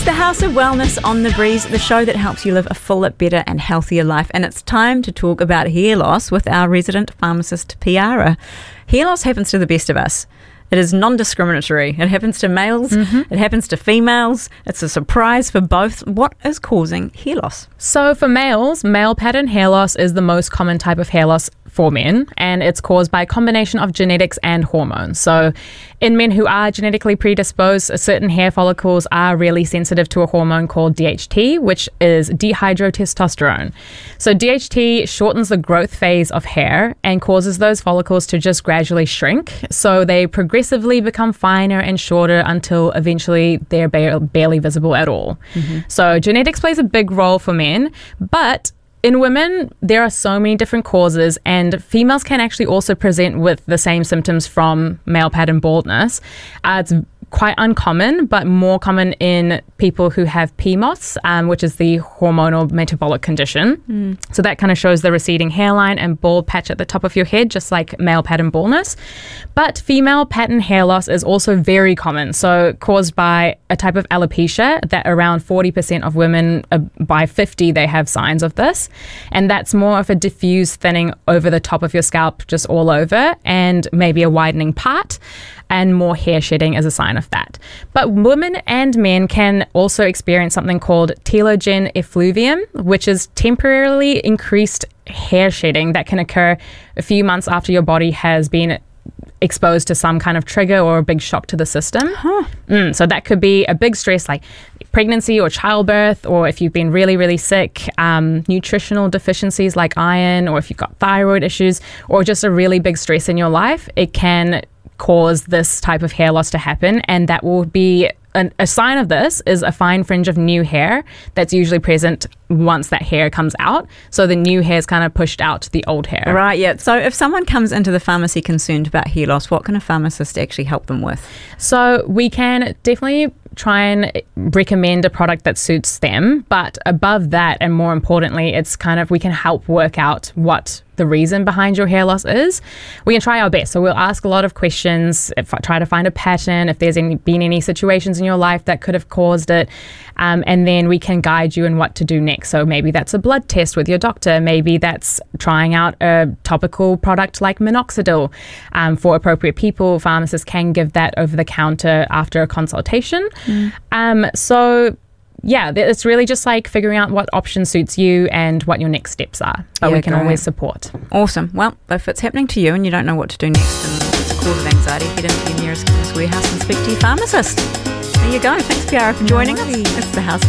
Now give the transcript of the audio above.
the House of Wellness on the Breeze, the show that helps you live a fuller, better and healthier life. And it's time to talk about hair loss with our resident pharmacist, Piara. Hair loss happens to the best of us. It is non-discriminatory. It happens to males. It happens to females. It's a surprise for both. What is causing hair loss? So for males, male pattern hair loss is the most common type of hair loss for men, and it's caused by a combination of genetics and hormones. So in men who are genetically predisposed, certain hair follicles are really sensitive to a hormone called DHT, which is dihydrotestosterone. So DHT shortens the growth phase of hair and causes those follicles to just gradually shrink. So they progressively become finer and shorter until eventually they're barely visible at all. So genetics plays a big role for men, but in women, there are so many different causes, and females can actually also present with the same symptoms from male pattern baldness. It's quite uncommon, but more common in people who have PMOS, which is the hormonal metabolic condition. So that kind of shows the receding hairline and bald patch at the top of your head, just like male pattern baldness. But female pattern hair loss is also very common, so caused by a type of alopecia that around 40% of women, by 50, they have signs of this. And that's more of a diffuse thinning over the top of your scalp, just all over, and maybe a widening part, and more hair shedding as a sign of that. But women and men can also experience something called telogen effluvium, which is temporarily increased hair shedding that can occur a few months after your body has been exposed to some kind of trigger or a big shock to the system. So that could be a big stress like pregnancy or childbirth, or if you've been really, really sick, nutritional deficiencies like iron, or if you've got thyroid issues, or just a really big stress in your life, it can cause this type of hair loss to happen. And that will be a sign of this is a fine fringe of new hair that's usually present once that hair comes out. So the new hair is kind of pushed out the old hair. Right, yeah. So if someone comes into the pharmacy concerned about hair loss, what can a pharmacist actually help them with? So we can definitely try and recommend a product that suits them. But above that, and more importantly, it's kind of we can help work out what the reason behind your hair loss is. We can try our best. So we'll ask a lot of questions, try to find a pattern, if there's been any situations in your life that could have caused it. And then we can guide you in what to do next. So maybe that's a blood test with your doctor. Maybe that's trying out a topical product like minoxidil. For appropriate people, pharmacists can give that over the counter after a consultation. So yeah, it's really just like figuring out what option suits you and what your next steps are. But we can always support. Awesome. Well, if it's happening to you and you don't know what to do next and it's a cause of anxiety, head into your nearest chemist warehouse and speak to your pharmacist. There you go. Thanks, Piara, for joining us. It's the House